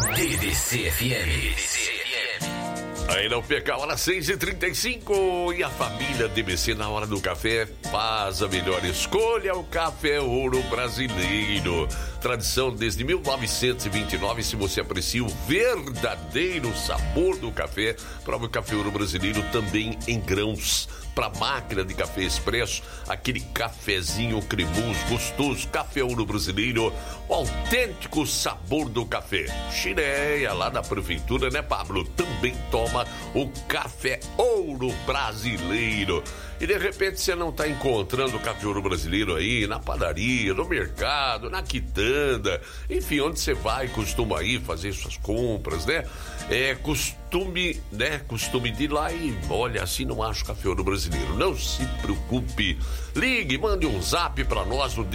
DBC-FM. Aí não perca a hora 6h35 e a família DBC na hora do café faz a melhor escolha, o Café Ouro Brasileiro. Tradição desde 1929, se você aprecia o verdadeiro sabor do café, prova o Café Ouro Brasileiro também em grãos. Para máquina de café expresso, aquele cafezinho cremoso, gostoso, Café Ouro Brasileiro, o autêntico sabor do café. Chireia, lá da prefeitura, né, Pablo? Também toma o Café Ouro Brasileiro. E de repente você não está encontrando o Café Ouro Brasileiro aí na padaria, no mercado, na quitanda, enfim, onde você vai, costuma ir fazer suas compras, né? Costume de ir lá e olha, assim não acho Café Ouro Brasileiro. Não se preocupe. Ligue, mande um zap para nós no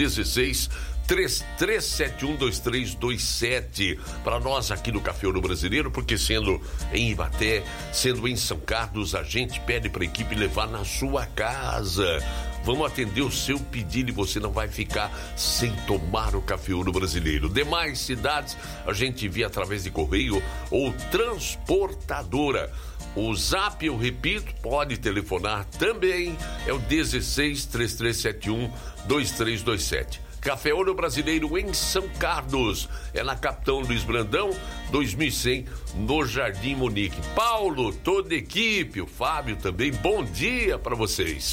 16-3371-2327 para nós aqui no Café Ouro Brasileiro, porque sendo em Ibaté, sendo em São Carlos, a gente pede para a equipe levar na sua casa. Vamos atender o seu pedido e você não vai ficar sem tomar o Café Ouro Brasileiro. Demais cidades a gente envia através de correio ou transportadora. O zap, eu repito, pode telefonar também, é o 16-3371-2327. Café Ouro Brasileiro em São Carlos, é na Capitão Luiz Brandão, 2100, no Jardim Monique. Paulo, toda a equipe, o Fábio também, bom dia para vocês.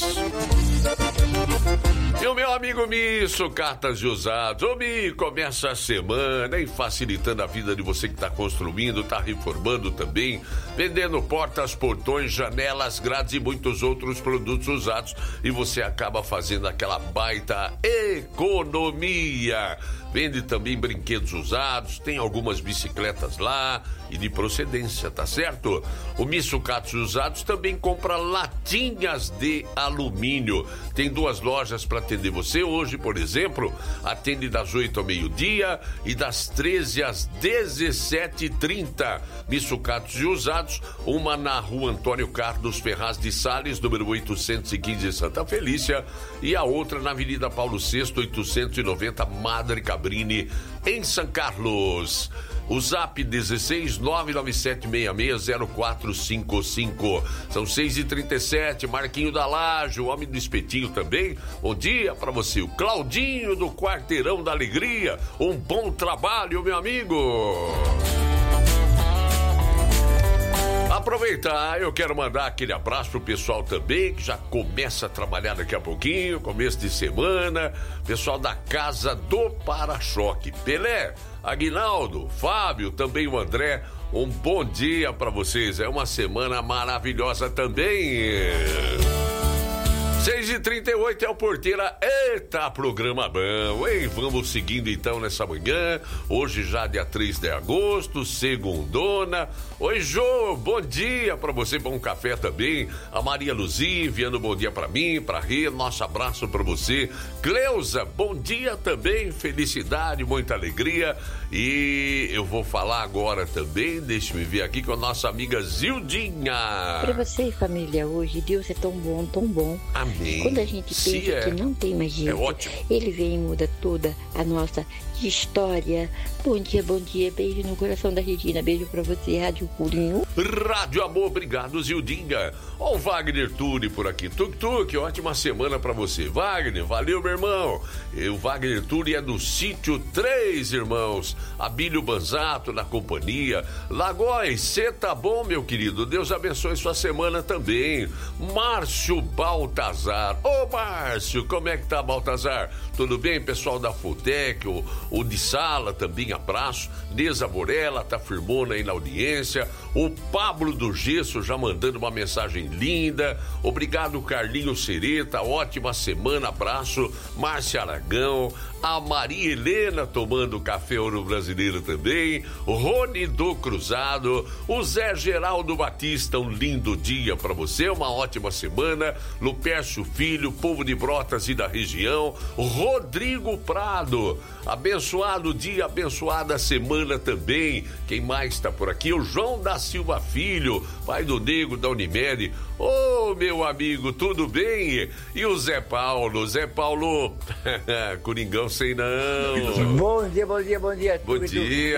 E o meu amigo Misso, Cartas de Usados. Ô, Mi, começa a semana, hein, facilitando a vida de você que está construindo, está reformando também, vendendo portas, portões, janelas, grades e muitos outros produtos usados. E você acaba fazendo aquela baita economia. Vende também brinquedos usados, tem algumas bicicletas lá e de procedência, tá certo? O Misso Cartas Usados também compra latinhas de alumínio. Tem 2 lojas para atender você hoje, por exemplo, atende das 8 ao meio-dia e das 13 às 17h30. Misso Cartas Usados, uma na rua Antônio Carlos Ferraz de Sales, número 815, Santa Felícia, e a outra na Avenida Paulo VI, 890, Madre Cabrini, em São Carlos. O zap 16-997660455. São 6h37, Marquinho da Laje, o homem do espetinho também. Bom dia pra você. O Claudinho do Quarteirão da Alegria. Um bom trabalho, meu amigo. Aproveitar, eu quero mandar aquele abraço pro pessoal também, que já começa a trabalhar daqui a pouquinho, começo de semana, pessoal da Casa do Para-Choque. Pelé, Aguinaldo, Fábio, também o André, um bom dia para vocês, é uma semana maravilhosa também. 6h38 é o Porteira. Eita, programa bom, hein? Vamos seguindo então nessa manhã. Hoje já dia 3 de agosto, segundona. Oi, Jô, bom dia pra você, bom café também. A Maria Luzia enviando bom dia pra mim, pra Rê, nosso abraço pra você. Cleusa, bom dia também, felicidade, muita alegria. E eu vou falar agora também, deixa-me ver aqui com a nossa amiga Zildinha. Pra você, família, hoje Deus é tão bom, tão bom. Amém. Quando a gente pensa que não tem mais jeito, Ele vem e muda toda a nossa história. Bom dia, beijo no coração da Regina, beijo pra você, Rádio Purinho. Rádio Amor, obrigado, Zildinha. Ó o Wagner Turi por aqui, Tuk-Tuk, ótima semana pra você. Wagner, valeu, meu irmão. E o Wagner Turi é do Sítio 3 Irmãos, Abílio Banzato na companhia. Lagóis, cê tá bom, meu querido, Deus abençoe sua semana também. Márcio Baltazar, ô Márcio, como é que tá, Baltazar? Tudo bem, pessoal da Futec, o de Sala também, abraço. Neza Morella tá firmona aí na audiência. O Pablo do Gesso já mandando uma mensagem linda. Obrigado, Carlinho Sereta, ótima semana, abraço. Márcia Aragão, a Maria Helena tomando café Ouro Brasileiro também. O Rony do Cruzado, o Zé Geraldo Batista, um lindo dia pra você, uma ótima semana. Lupércio Filho, povo de Brotas e da região. Rodrigo Prado, abençoado dia, abençoada semana também. Quem mais tá por aqui? O João da Silva Filho, pai do Nego da Unimed. Ô, meu amigo, tudo bem? E o Zé Paulo, Coringão sei não. Bom dia. Bom dia.